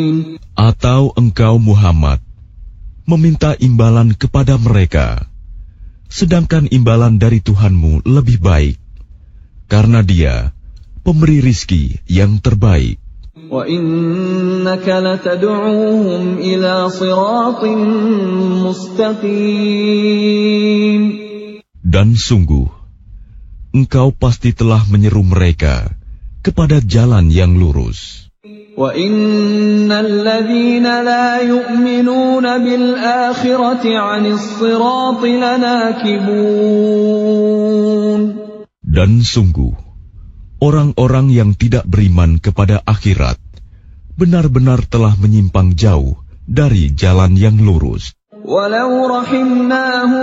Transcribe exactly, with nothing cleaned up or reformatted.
Atau engkau Muhammad meminta imbalan kepada mereka, sedangkan imbalan dari Tuhanmu lebih baik, karena Dia pemberi rizki yang terbaik. وَإِنَّكَ لَتَدْعُوهُمْ إِلَى صِرَاطٍ مُسْتَقِيمٍ. Dan sungguh, engkau pasti telah menyeru mereka kepada jalan yang lurus. وَإِنَّ الَّذِينَ لَا يُؤْمِنُونَ بِالْآخِرَةِ عَنِ الصِّرَاطِ لَنَاكِبُونَ. Dan sungguh, orang-orang yang tidak beriman kepada akhirat benar-benar telah menyimpang jauh dari jalan yang lurus. وَلَوْ رَحِمْنَاهُمْ